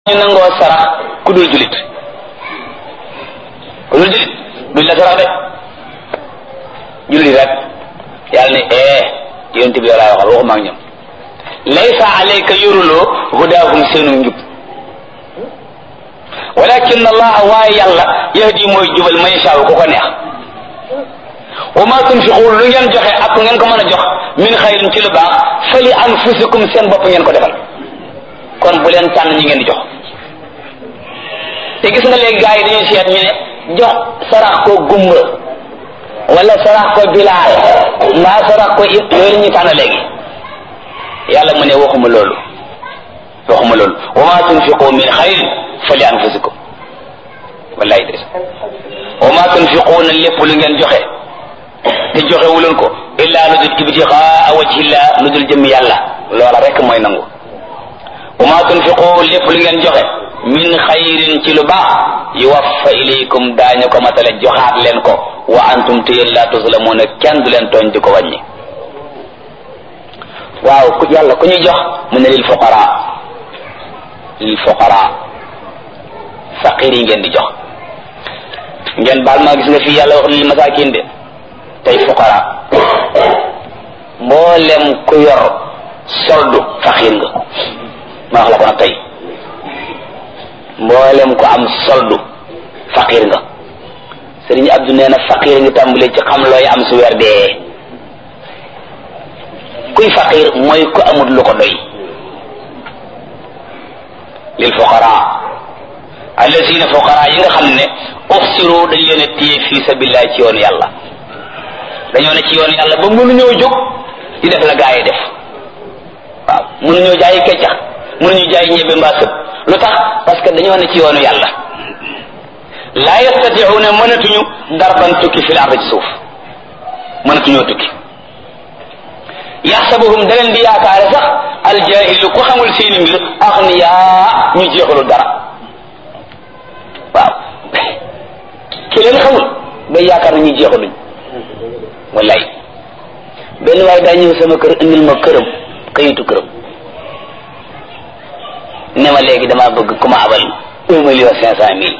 ñu nangoo sarax ku dul julit duñ la sarax de jullit rek yàlla ne yonent bi yow laay waxal waxuma ak ñoom laysa alayka yoruloo hudaahum seenu njub walakin allah waaye yàlla yahdi mooy jubal man yashaa ku ko neex wa ma tunfiqu lu ngeen joxe ak ngeen ko mën a jox min xayrin ci lu baax fali anfusikum seen bopp ngeen ko defal kon bu leen tànn ñi ngeen di jox te gis nga léegi gars yi dañuy seet ñu ne jox sarax ko gumba wala sarax ko bilaal mbaa sarax ko yooyu la ñuy tànn léegi yàlla mu ne waxuma loolu wa ma tunfiqu min xayrin fali anfusikum wallahi des wa ma tunfiquuna lépp lu ngeen joxe te joxe wuleen ko illa lu dul ibtigaa wajhillah lu dul jëmm yàlla loola rek mooy nangu wa ma tunfiqu lépp lu ngeen joxe min xayrin ci lu baax yuwaffa ilaykum daañu ko matale joxaat leen ko wa antum te yéen la tuzlamuuna kenn du leen tooñ di ko wàññi waaw ku yàlla ku ñuy jox mu ne lil fuqara faqir yi ngeen di jox ngeen baal maa gis nga fii yàlla wax lil masakin de tey fuqara mboolem ku yor soldu faqir nga ma wax la ko nag tey mboolem ku am soldu faqir nga sëriñ Abdou nee na faqir nga tàmbalee ci xam looy am su weer dee kuy faqir mooy ku amul lu ko doy lil fuqara allazina fuqara yi nga xam ne uxsiru dañ leen a téye fii sabilillah ci yoonu yàlla dañoo ne ci yoonu yàlla ba mënuñoo jóg di def la gaa yi def waaw mënuñoo jaayi keccax mënuñu jaay ñebe mbaa sëb lu tax parce que dañoo ne ci yoonu yàlla laa yastati'una mënatuñu darban tukki fil ardi ci suuf mënatuñoo tukki yaxsabuhum da leen di yaakaare sax aljahilu ku xamul seeni mbir axniyaa ñu jeexalu dara waaw ki leen xamul day yaakaar na ñu jeexaluñ wallaay benn waaye daa ñëw sama kër indil ma këram kayitu këram ne ma léegi damaa bëgg ku ma abal 1,5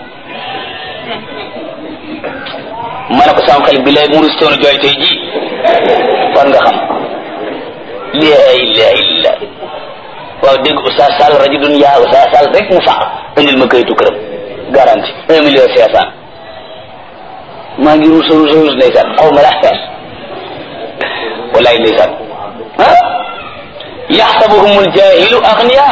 million ma ne ko sama xel bi lay murus toonu jooy tey ji war nga xam laa ilaha illa waaw dégg Oustaz Sall rajulun yaa Oustaz Sall rek mu faq indil ma kayitu këram garanti 1,5 million maa ngi ruus ndeysaan xaw ma laa wallaay ndeysaan yaxsabuhumul jaahilu agniya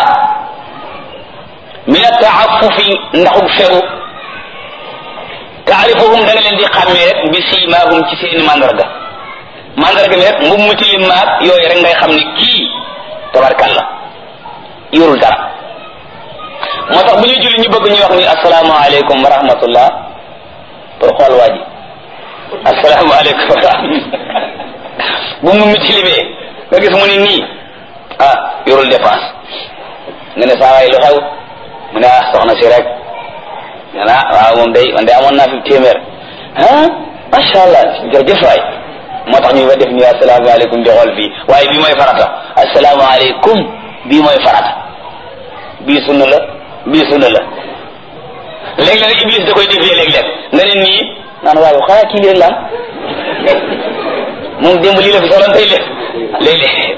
min at-ta'affufi ndaxug fegu taarifuhum da nga leen di xàmmee rek bi siimaahum ci seeni mandarga mi rek mbub mu tilim maag yooyu rek ngay xam ne kii tabarkalla yorul dara moo tax bu ñu julli ñu bëgg ñu wax ni asalaamaaleykum wa rahmatullah pour xool waa ji asalaamaaleykum wa rahmatullah bu mu tilimee nga gis mu ni nii yorul dépense nga ne saa waay lu xew mu ne soxna si rek nga naa waaw moom day man de amoon naa fi téeméer macha allah jërëjëf waay moo tax ñu fa def ni asalaamaaleykum di xool fii waaye bii mooy farata asalaamaaleykum bii mooy farata bii sunna la léeg-léeg iblis da koy defee léeg-léeg nga ne nii naan waaw xanaa kii lii rek la am moom démb lii la fi soxla tey léeg-léeg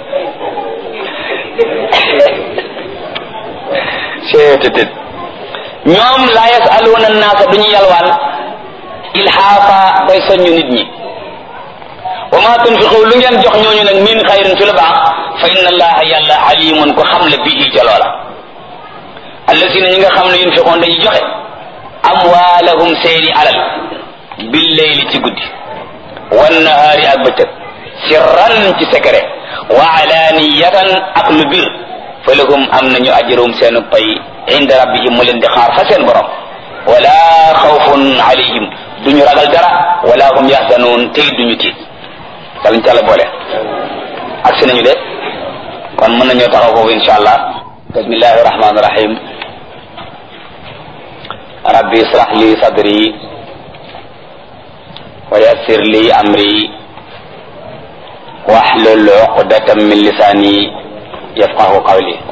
seetetet ñoom laa yasaluuna naasa duñu yalwaan ilhaafa day soññu nit ñi wa ma tunfiqu lu ngeen jox ñooñu nag min xayrin ci lu baax fa inna allaha yàlla alimun ko xam le bihi ca loola allazina ñi nga xam ne yunfiqoon dañuy joxe amwaalahum seeni alal billeyli ci guddi wannahaari ak bëccëg sirran ci secret wa alaniyatan ak lu bir fa lahum am nañu ajrum seenu pay inda rabbihim mu leen di xaar fa seen borom wala xawfun alayhim duñu ragal dara wala hum yaxzanuun tey duñu tiit dalañ ca la boole ak si nañu de kon mën nañoo taxaw foofu insha allah bismillahi rahmani rahim rabbi israh li sadri wa yassir li amri wahlul uqdatan min lisani yafqahu qawli